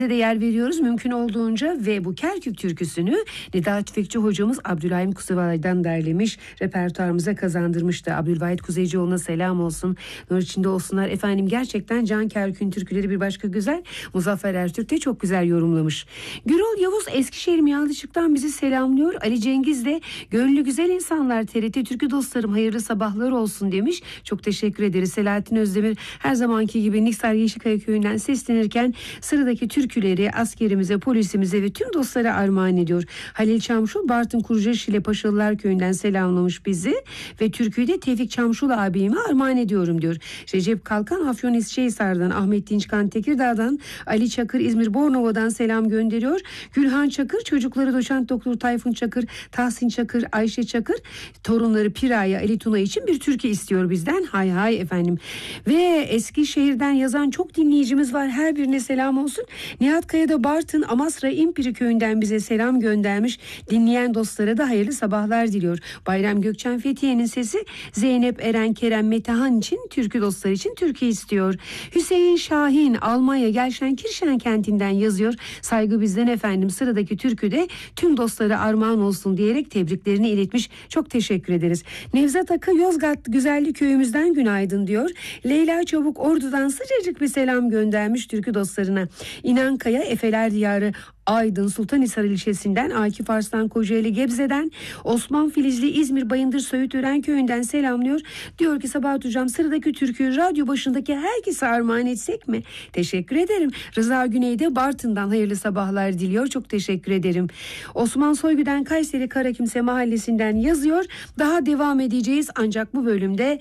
de yer veriyoruz mümkün olduğunca ve bu Kerkük türküsünü Nida Tüfekçi hocamız Abdülhaim Kuzeyci'den derlemiş, repertuarımıza kazandırmıştı. Abdülvahit Kuzeycioğlu'na selam olsun, nur içinde olsunlar. Efendim gerçekten Can Kerkük'ün türküleri bir başka güzel. Muzaffer Ertürk de çok güzel yorumlamış. Gürol Yavuz Eskişehir Miyalıçık'tan bizi selamlıyor. Ali Cengiz de gönlü güzel insanlar, TRT Türkü dostlarım hayırlı sabahlar olsun demiş. Çok teşekkür ederiz. Selahattin Özdemir her zamanki gibi Niksar Yeşilkaya köyünden seslenirken sıradaki türküleri askerimize, polisimize ve tüm dostlara armağan ediyor. Halil Çamşul Bartın Kuruca Şile Paşalılar köyünden selamlamış bizi ve türküyü de Tevfik Çamşul abime armağan ediyorum diyor. Recep Kalkan Afyonisçehisar'dan, Ahmet Dinçkan Tekirdağ'dan, Ali Çakır İzmir Bornova'dan selam gönderiyor. Gülhan Çakır çocukları doçent doktor Tayfun Çakır, Tahsin Çakır, Ayşe Çakır, torunları Piraya, Ali Tuna için bir türkü istiyor bizden. Hay hay efendim. Ve Eskişehir'den yazan çok dinleyicimiz var. Her birine selam olsun. Nihat Kaya'da Bartın Amasra İmpiri köyünden bize selam göndermiş. Dinleyen dostlara da hayırlı sabahlar diliyor. Bayram Gökçen Fethiye'nin sesi Zeynep Eren Kerem Metehan için, türkü dostları için türkü istiyor. Hüseyin Şahin Almanya Gelsenkirchen kentinden yazıyor. Saygı bizden efendim. Sıradaki türkü de tüm dostlara armağan olsun diyerek tebriklerini iletmiş. Çok teşekkür ederiz. Nevzat Akı Yozgat Güzellik köyümüzden günaydın diyor. Leyla Çabuk Ordu'dan sıcacık bir selam göndermiş türkü dostlarına. İnan Kaya Efeler Diyarı Aydın Sultanhisar ilçesinden, Akif Arslan Kocaeli Gebze'den, Osman Filizli İzmir Bayındır Söğütören köyünden selamlıyor. Diyor ki Sabahat Hocam sıradaki türküyü radyo başındaki herkese armağan etsek mi? Teşekkür ederim. Rıza Güney'de Bartın'dan hayırlı sabahlar diliyor. Çok teşekkür ederim. Osman Soygü'den Kayseri Karakimse mahallesinden yazıyor. Daha devam edeceğiz ancak bu bölümde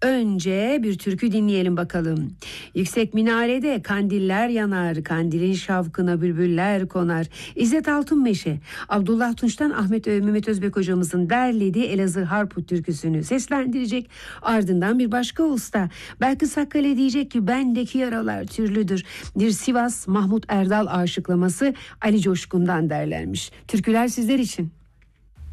önce bir türkü dinleyelim bakalım. Yüksek minarede kandiller yanar, kandilin şavkına bülbüller konar. İzzet Altınmeşe, Abdullah Tunç'tan Mehmet Özbek hocamızın derlediği Elazığ Harput türküsünü seslendirecek. Ardından bir başka usta belki Sakkale diyecek ki bendeki yaralar türlüdür. Bir Sivas Mahmut Erdal aşıklaması Ali Coşkun'dan derlenmiş. Türküler sizler için.